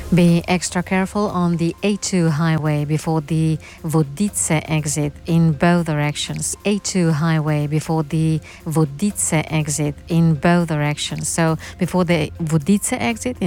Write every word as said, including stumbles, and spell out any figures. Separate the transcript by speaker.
Speaker 1: Be extra careful on the A two highway before the Vodice exit in both directions. A two highway before the Vodice exit in both directions. So before the Vodice exit in